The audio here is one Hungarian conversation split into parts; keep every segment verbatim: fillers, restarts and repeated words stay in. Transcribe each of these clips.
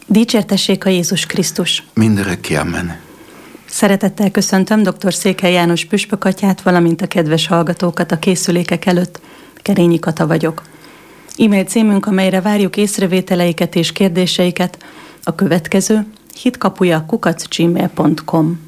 Dicsértessék a Jézus Krisztus! Mindörökké amen. Szeretettel köszöntöm dr. Székely János püspök atyát, valamint a kedves hallgatókat a készülékek előtt. Kerényi Kata vagyok. E-mail címünk, amelyre várjuk észrevételeiket és kérdéseiket, a következő: hitkapuja kukac gmail pont com.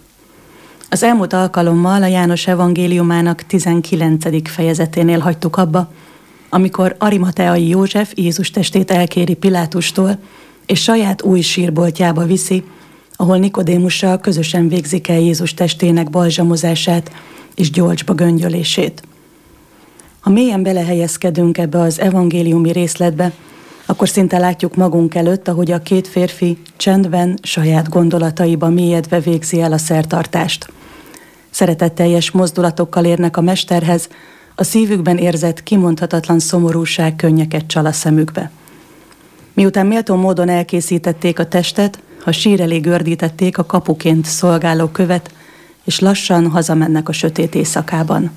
Az elmúlt alkalommal a János evangéliumának tizenkilencedik fejezeténél hagytuk abba, amikor Arimateai József Jézus testét elkéri Pilátustól, és saját új sírboltjába viszi, ahol Nikodémussal közösen végzik el Jézus testének balzsamozását és gyolcsba göngyölését. Ha mélyen belehelyezkedünk ebbe az evangéliumi részletbe, akkor szinte látjuk magunk előtt, ahogy a két férfi csendben, saját gondolataiba mélyedve végzi el a szertartást. Szeretetteljes mozdulatokkal érnek a mesterhez, a szívükben érzett kimondhatatlan szomorúság könnyeket csal a szemükbe. Miután méltó módon elkészítették a testet, ha sír elé gördítették a kapuként szolgáló követ, és lassan hazamennek a sötét éjszakában.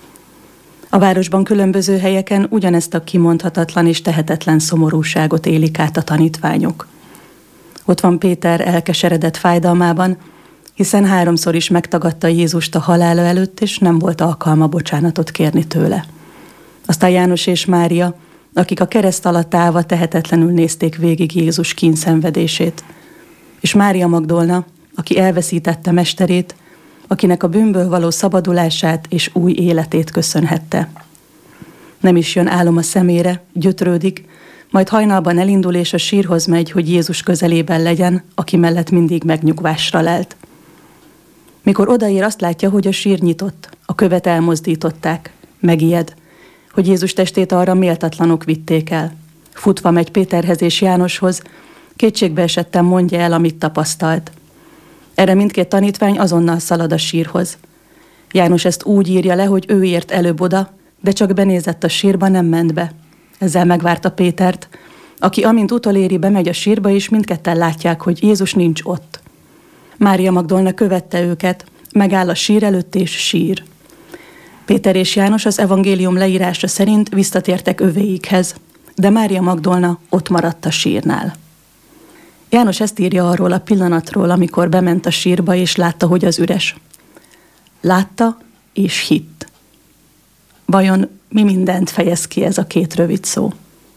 A városban különböző helyeken ugyanezt a kimondhatatlan és tehetetlen szomorúságot élik át a tanítványok. Ott van Péter elkeseredett fájdalmában, hiszen háromszor is megtagadta Jézust a halála előtt, és nem volt alkalma bocsánatot kérni tőle. Aztán János és Mária, akik a kereszt alatt állva tehetetlenül nézték végig Jézus kínszenvedését. És Mária Magdolna, aki elveszítette mesterét, akinek a bűnből való szabadulását és új életét köszönhette. Nem is jön álom a szemére, gyötrődik, majd hajnalban elindul és a sírhoz megy, hogy Jézus közelében legyen, aki mellett mindig megnyugvásra lelt. Mikor odaér, azt látja, hogy a sír nyitott, a követ elmozdították, megijed, hogy Jézus testét arra méltatlanok vitték el. Futva megy Péterhez és Jánoshoz, kétségbe esetten mondja el, amit tapasztalt. Erre mindkét tanítvány azonnal szalad a sírhoz. János ezt úgy írja le, hogy ő ért előbb oda, de csak benézett a sírba, nem ment be. Ezzel megvárta Pétert, aki amint utoléri, bemegy a sírba, és mindketten látják, hogy Jézus nincs ott. Mária Magdolna követte őket, megáll a sír előtt és sír. Péter és János az evangélium leírása szerint visszatértek övéikhez, de Mária Magdolna ott maradt a sírnál. János ezt írja arról a pillanatról, amikor bement a sírba, és látta, hogy az üres. Látta és hitt. Vajon mi mindent fejez ki ez a két rövid szó?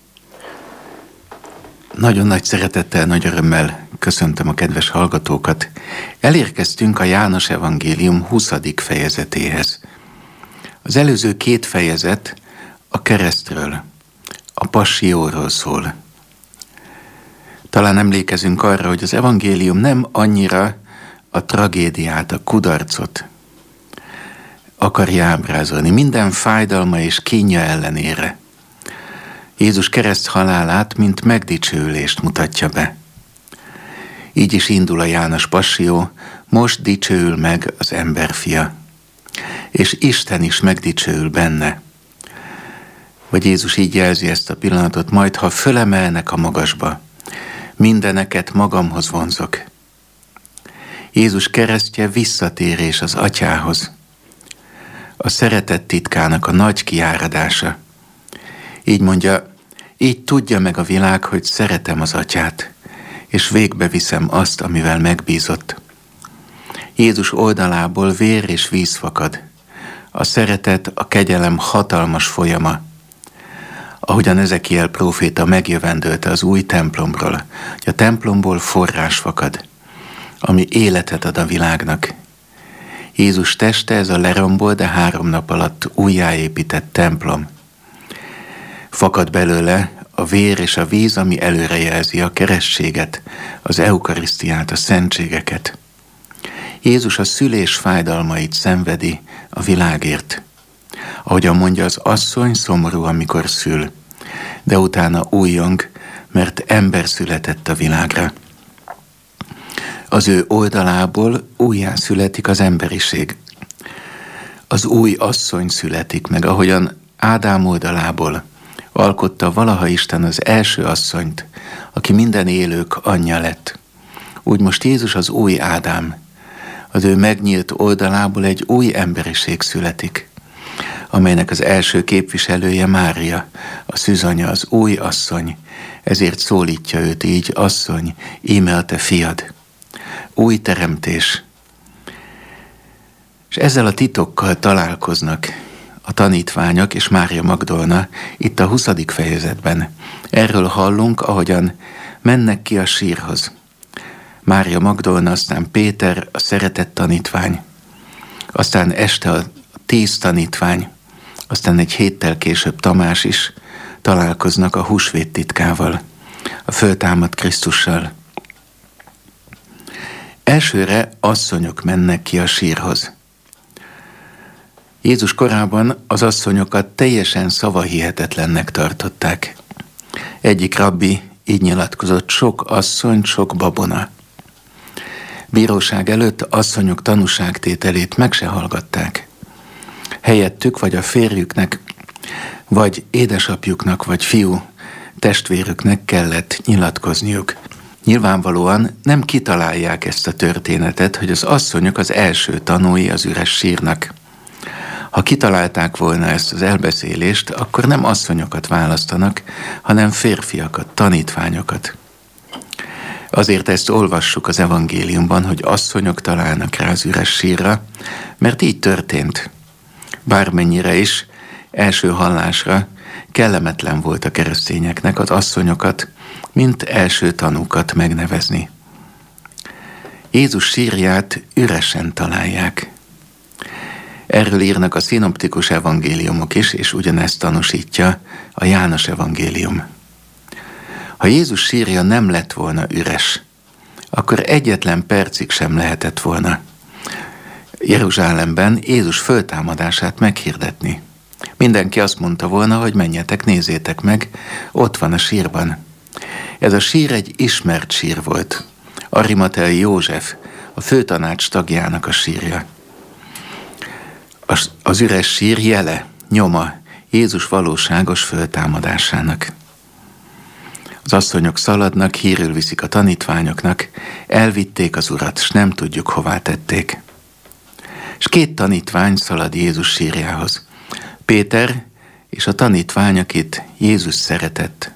Nagyon nagy szeretettel, nagy örömmel köszöntöm a kedves hallgatókat. Elérkeztünk a János evangélium huszadik fejezetéhez. Az előző két fejezet a keresztről, a passióról szól. Talán emlékezünk arra, hogy az evangélium nem annyira a tragédiát, a kudarcot akarja ábrázolni, minden fájdalma és kínja ellenére. Jézus kereszt halálát, mint megdicsőülést mutatja be. Így is indul a János passió, most dicsőül meg az emberfia, és Isten is megdicsőül benne. Vagy Jézus így jelzi ezt a pillanatot, majd ha fölemelnek a magasba, mindeneket magamhoz vonzok. Jézus keresztje visszatérés az atyához, a szeretet titkának a nagy kiáradása. Így mondja, így tudja meg a világ, hogy szeretem az atyát, és végbe viszem azt, amivel megbízott. Jézus oldalából vér és víz fakad, a szeretet, a kegyelem hatalmas folyama, ahogyan Ezekiel próféta megjövendölte az új templomról, hogy a templomból forrás fakad, ami életet ad a világnak. Jézus teste ez a lerombolt, de három nap alatt újjáépített templom. Fakad belőle a vér és a víz, ami előrejelzi a kerességet, az eukarisztiát, a szentségeket. Jézus a szülés fájdalmait szenvedi a világért. Ahogyan mondja, az asszony szomorú, amikor szül, de utána újjong, mert ember született a világra. Az ő oldalából újjá születik az emberiség. Az új asszony születik meg, ahogyan Ádám oldalából alkotta valaha Isten az első asszonyt, aki minden élők anyja lett. Úgy most Jézus az új Ádám. Az ő megnyílt oldalából egy új emberiség születik, amelynek az első képviselője Mária, a szűzanya, az új asszony, ezért szólítja őt így: asszony, íme a te fiad. Új teremtés. És ezzel a titokkal találkoznak a tanítványok és Mária Magdolna itt a huszadik fejezetben. Erről hallunk, ahogyan mennek ki a sírhoz. Mária Magdolna, aztán Péter, a szeretett tanítvány, aztán este a tíz tanítvány, aztán egy héttel később Tamás is találkoznak a húsvét titkával, a föltámadt Krisztussal. Elsőre asszonyok mennek ki a sírhoz. Jézus korában az asszonyokat teljesen szavahihetetlennek tartották. Egyik rabbi így nyilatkozott: sok asszony, sok babona. Bíróság előtt asszonyok tanúságtételét meg se hallgatták. Helyettük vagy a férjüknek, vagy édesapjuknak, vagy fiú testvérüknek kellett nyilatkozniuk. Nyilvánvalóan nem kitalálják ezt a történetet, hogy az asszonyok az első tanúi az üres sírnak. Ha kitalálták volna ezt az elbeszélést, akkor nem asszonyokat választanak, hanem férfiakat, tanítványokat. Azért ezt olvassuk az evangéliumban, hogy asszonyok találnak rá az üres sírra, mert így történt. Bármennyire is első hallásra kellemetlen volt a keresztényeknek az asszonyokat, mint első tanúkat megnevezni. Jézus sírját üresen találják. Erről írnak a szinoptikus evangéliumok is, és ugyanezt tanúsítja a János evangélium. Ha Jézus sírja nem lett volna üres, akkor egyetlen percig sem lehetett volna Jeruzsálemben Jézus föltámadását meghirdetni. Mindenki azt mondta volna, hogy menjetek, nézzétek meg, ott van a sírban. Ez a sír egy ismert sír volt. Arimateai József, a főtanács tagjának a sírja. Az üres sír jele, nyoma Jézus valóságos föltámadásának. Az asszonyok szaladnak, hírül viszik a tanítványoknak, elvitték az Urat, s nem tudjuk, hová tették. És két tanítvány szalad Jézus sírjához. Péter és a tanítvány, akit Jézus szeretett.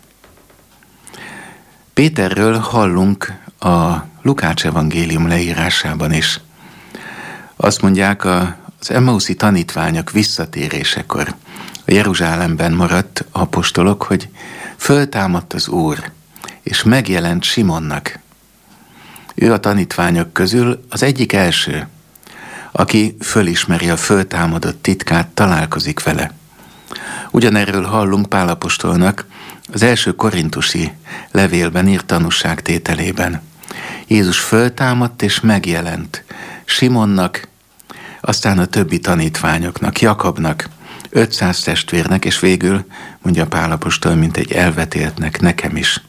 Péterről hallunk a Lukács evangélium leírásában is. Azt mondják, a, az Emmauszi tanítványok visszatérésekor a Jeruzsálemben maradt apostolok, hogy föltámadt az Úr, és megjelent Simonnak. Ő a tanítványok közül az egyik első, aki fölismeri a föltámadott titkát, találkozik vele. Ugyanerről hallunk Pál apostolnak az első korintusi levélben írt tanúságtételében. Jézus föltámadt és megjelent Simonnak, aztán a többi tanítványoknak, Jakabnak, ötszáz testvérnek, és végül, mondja Pál apostol, mint egy elvetéltnek, nekem is.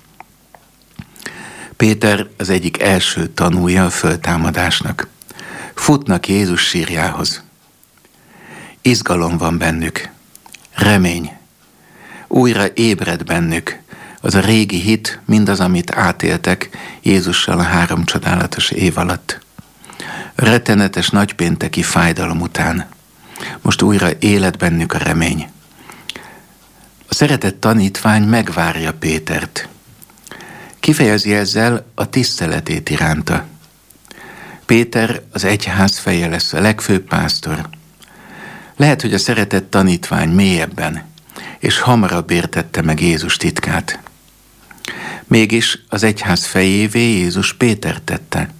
Péter az egyik első tanúja a föltámadásnak. Futnak Jézus sírjához. Izgalom van bennük, remény. Újra ébred bennük az a régi hit, mindaz, amit átéltek Jézussal a három csodálatos év alatt. A rettenetes nagypénteki fájdalom után most újra élet bennük a remény. A szeretett tanítvány megvárja Pétert. Kifejezi ezzel a tiszteletét iránta. Péter az egyház feje lesz, a legfőbb pásztor. Lehet, hogy a szeretett tanítvány mélyebben és hamarabb értette meg Jézus titkát. Mégis az egyház fejévé Jézus Pétert tette.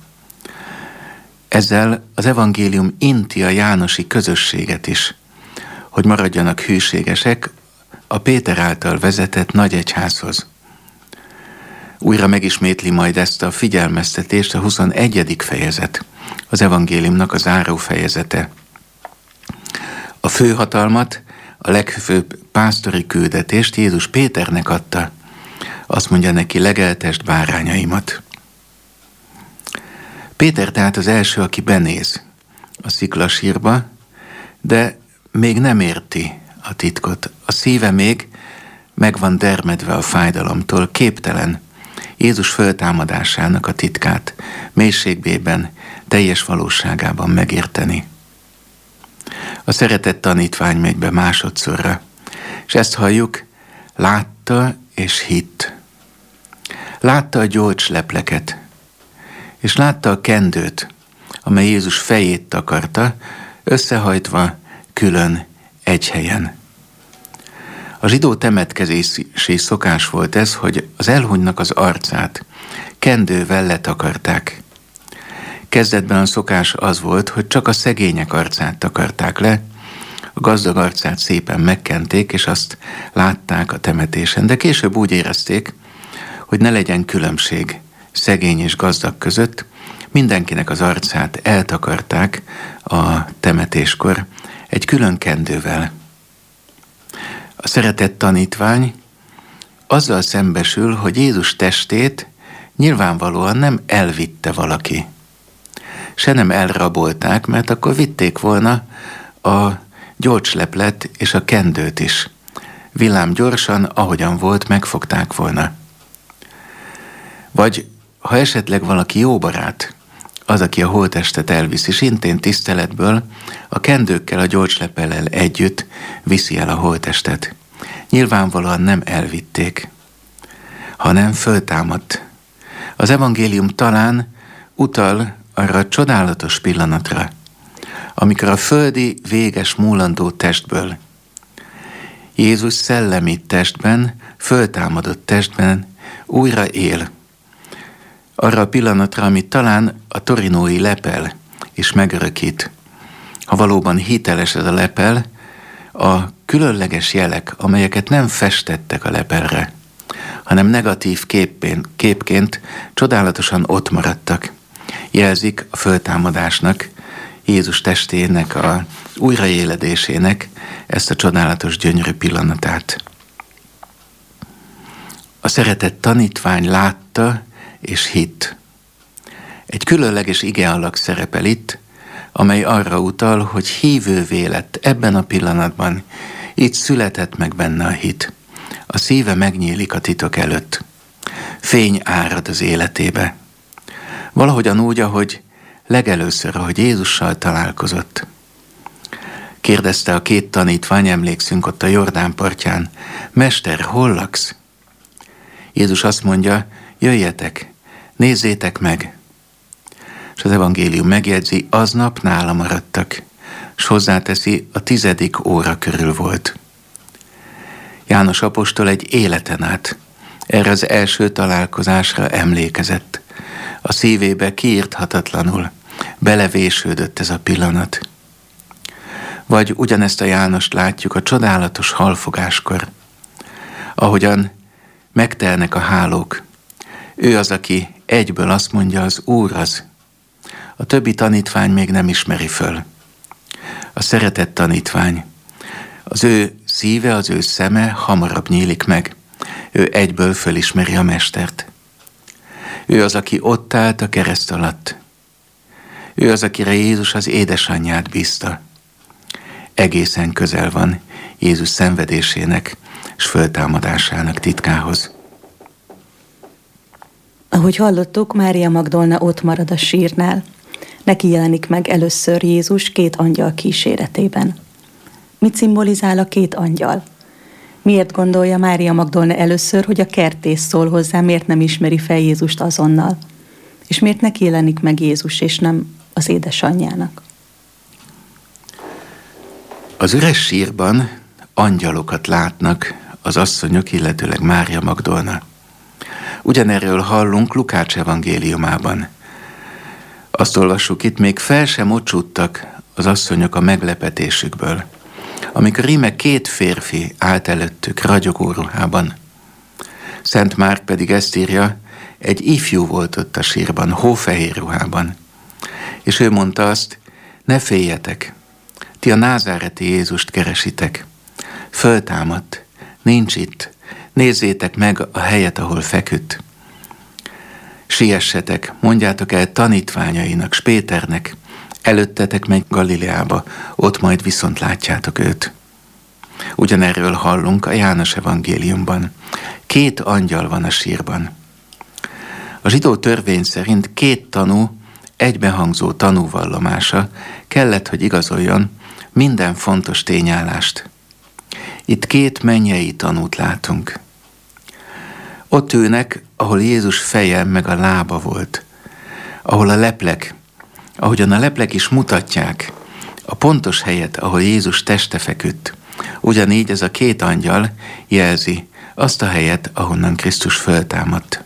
Ezzel az evangélium inti a jánosi közösséget is, hogy maradjanak hűségesek a Péter által vezetett nagy egyházhoz. Újra megismétli majd ezt a figyelmeztetést a huszonegyedik fejezet, az evangéliumnak a záró fejezete. A főhatalmat, a legfőbb pásztori küldetést Jézus Péternek adta. Azt mondja neki: legeltesd bárányaimat. Péter tehát az első, aki benéz a sziklasírba, de még nem érti a titkot. A szíve még meg van dermedve a fájdalomtól, képtelen Jézus föltámadásának a titkát mélységében, teljes valóságában megérteni. A szeretett tanítvány megy be másodszorra, és ezt halljuk: látta és hitt. Látta a gyolcslepleket, és látta a kendőt, amely Jézus fejét takarta, összehajtva külön egy helyen. A zsidó temetkezési szokás volt ez, hogy az elhunytnak az arcát kendővel letakarták. Kezdetben a szokás az volt, hogy csak a szegények arcát takarták le, a gazdag arcát szépen megkenték, és azt látták a temetésen. De később úgy érezték, hogy ne legyen különbség szegény és gazdag között, mindenkinek az arcát eltakarták a temetéskor egy külön kendővel. A szeretett tanítvány azzal szembesül, hogy Jézus testét nyilvánvalóan nem elvitte valaki. Se nem elrabolták, mert akkor vitték volna a gyolcsleplet és a kendőt is. Villám gyorsan, ahogyan volt, megfogták volna. Vagy ha esetleg valaki jó barát, az, aki a holttestet elviszi, szintén tiszteletből a kendőkkel, a gyolcsleppellel együtt viszi el a holttestet. Nyilvánvalóan nem elvitték, hanem föltámadt. Az evangélium talán utal arra a csodálatos pillanatra, amikor a földi, véges, múlandó testből Jézus szellemi testben, föltámadott testben újra él. Arra a pillanatra, amit talán a torinói lepel is megörökít. Ha valóban hiteles ez a lepel, a különleges jelek, amelyeket nem festettek a lepelre, hanem negatív képén, képként csodálatosan ott maradtak, jelzik a föltámadásnak, Jézus testének, a újraéledésének ezt a csodálatos, gyönyörű pillanatát. A szeretett tanítvány látta és hitt. Egy különleges igealak szerepel itt, amely arra utal, hogy hívővé lett ebben a pillanatban. Itt született meg benne a hit. A szíve megnyílik a titok előtt. Fény árad az életébe. Valahogyan úgy, ahogy legelőször, ahogy Jézussal találkozott. Kérdezte a két tanítvány, emlékszünk ott a Jordán partján, Mester, hol laksz? Jézus azt mondja, jöjjetek, nézzétek meg. És az evangélium megjegyzi, aznap nála maradtak, és hozzáteszi, a tizedik óra körül volt. János apostol egy életen át erre az első találkozásra emlékezett. A szívébe kiírthatatlanul belevésődött ez a pillanat. Vagy ugyanezt a Jánost látjuk a csodálatos halfogáskor, ahogyan megtelnek a hálók. Ő az, aki egyből azt mondja, az Úr az. A többi tanítvány még nem ismeri föl. A szeretett tanítvány. Az ő szíve, az ő szeme hamarabb nyílik meg. Ő egyből fölismeri a Mestert. Ő az, aki ott állt a kereszt alatt. Ő az, akire Jézus az édesanyját bízta. Egészen közel van Jézus szenvedésének és föltámadásának titkához. Ahogy hallottuk, Mária Magdolna ott marad a sírnál. Neki jelenik meg először Jézus két angyal kíséretében. Mit szimbolizál a két angyal? Miért gondolja Mária Magdolna először, hogy a kertész szól hozzá, miért nem ismeri fel Jézust azonnal? És miért neki jelenik meg Jézus, és nem az édesanyjának? Az üres sírban angyalokat látnak az asszonyok, illetőleg Mária Magdolna. Ugyanerről hallunk Lukács evangéliumában. Azt olvassuk itt, még fel sem mocsuttak az asszonyok a meglepetésükből, amikor íme két férfi állt előttük ragyogó ruhában. Szent Márk pedig ezt írja, egy ifjú volt ott a sírban, hófehér ruhában. És ő mondta azt, ne féljetek, ti a názáreti Jézust keresitek. Föltámadt, nincs itt, nézzétek meg a helyet, ahol feküdt. Siessetek, mondjátok el tanítványainak, s Péternek, előttetek meg Galileába, ott majd viszont látjátok őt. Ugyanerről hallunk a János evangéliumban. Két angyal van a sírban. A zsidó törvény szerint két tanú, egybehangzó tanúvallomása kellett, hogy igazoljon minden fontos tényállást. Itt két mennyei tanút látunk. Ott ülnek ahol Jézus feje meg a lába volt, ahol a leplek, ahogyan a leplek is mutatják a pontos helyet, ahol Jézus teste feküdt, ugyanígy ez a két angyal jelzi azt a helyet, ahonnan Krisztus föltámadt.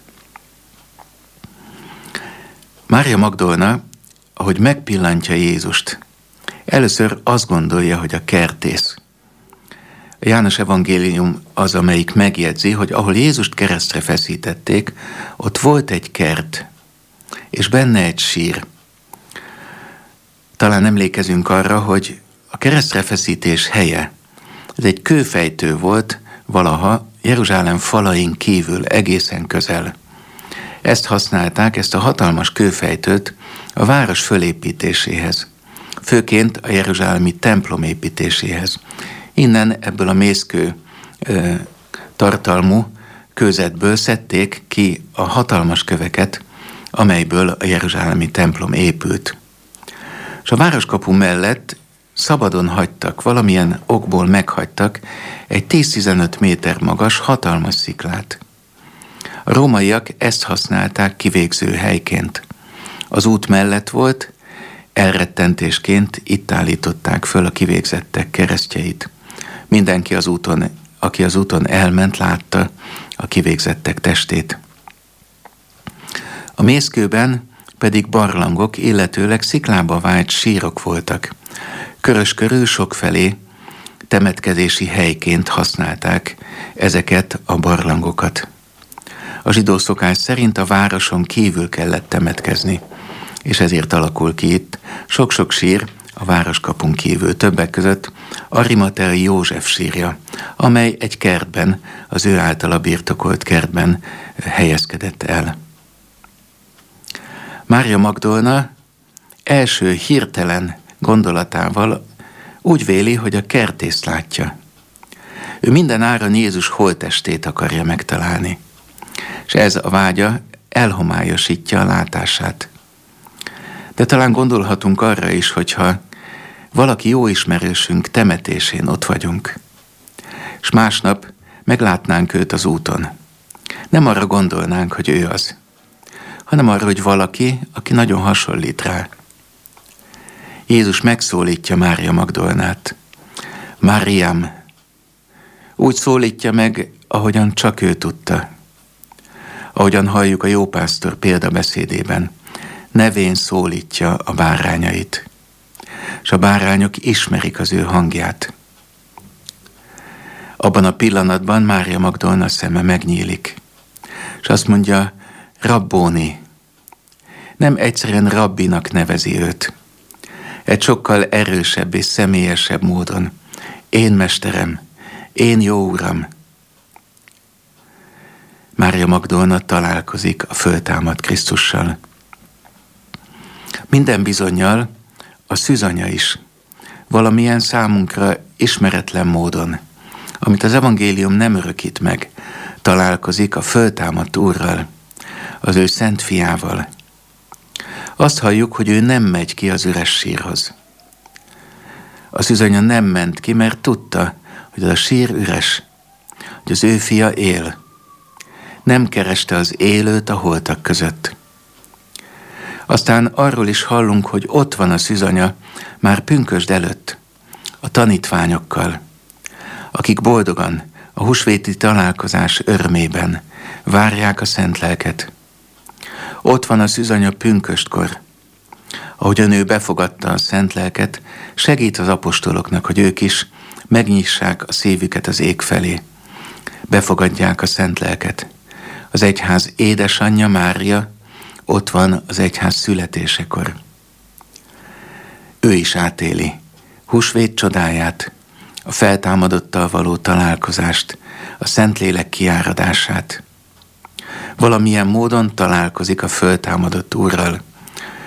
Mária Magdolna, ahogy megpillantja Jézust, először azt gondolja, hogy a kertész. A János evangélium az, amelyik megjegyzi, hogy ahol Jézust keresztre feszítették, ott volt egy kert, és benne egy sír. Talán emlékezünk arra, hogy a keresztre feszítés helye, ez egy kőfejtő volt valaha Jeruzsálem falain kívül, egészen közel. Ezt használták, ezt a hatalmas kőfejtőt a város fölépítéséhez, főként a jeruzsálemi templom építéséhez. Innen ebből a mészkő ö, tartalmú kőzetből szedték ki a hatalmas köveket, amelyből a jeruzsálemi templom épült. És a városkapu mellett szabadon hagytak, valamilyen okból meghagytak egy tíz-tizenöt méter magas, hatalmas sziklát. A rómaiak ezt használták kivégző helyként. Az út mellett volt, elrettentésként itt állították föl a kivégzettek keresztjeit. Mindenki az úton, aki az úton elment, látta a kivégzettek testét. A mészkőben pedig barlangok, illetőleg sziklába vájt sírok voltak. Körös körül sokfelé temetkezési helyként használták ezeket a barlangokat. A zsidó szokás szerint a városon kívül kellett temetkezni, és ezért alakul ki itt sok-sok sír a városkapun kívül, többek között Arimateai József sírja, amely egy kertben, az ő általa birtokolt kertben helyezkedett el. Mária Magdolna első hirtelen gondolatával úgy véli, hogy a kertészt látja. Ő minden áron Jézus holttestét akarja megtalálni, és ez a vágya elhomályosítja a látását. De talán gondolhatunk arra is, hogyha valaki jó ismerősünk temetésén ott vagyunk, és másnap meglátnánk őt az úton. Nem arra gondolnánk, hogy ő az, hanem arra, hogy valaki, aki nagyon hasonlít rá. Jézus megszólítja Mária Magdolnát. Máriám. Úgy szólítja meg, ahogyan csak ő tudta. Ahogyan halljuk a jópásztor példabeszédében. Nevén szólítja a bárányait, és a bárányok ismerik az ő hangját. Abban a pillanatban Mária Magdolna szeme megnyílik, és azt mondja, Rabbóni. Nem egyszerűen rabbinak nevezi őt. Egy sokkal erősebb és személyesebb módon. Én mesterem, én jó uram. Mária Magdolna találkozik a föltámadt Krisztussal. Minden bizonnyal a szűzanya is valamilyen számunkra ismeretlen módon, amit az evangélium nem örökít meg, találkozik a föltámadt Úrral, az ő szent fiával. Azt halljuk, hogy ő nem megy ki az üres sírhoz. A szűzanya nem ment ki, mert tudta, hogy a sír üres, hogy az ő fia él. Nem kereste az élőt a holtak között. Aztán arról is hallunk, hogy ott van a szűzanya már pünkösd előtt, a tanítványokkal, akik boldogan a húsvéti találkozás örömében várják a szent lelket. Ott van a szűzanya pünköstkor, ahogyan ő befogadta a szent lelket, segít az apostoloknak, hogy ők is megnyissák a szívüket az ég felé. Befogadják a szent lelket. Az egyház édesanyja Mária ott van az egyház születésekor. Ő is átéli húsvét csodáját, a feltámadottal való találkozást, a Szentlélek kiáradását. Valamilyen módon találkozik a föltámadott Úrral.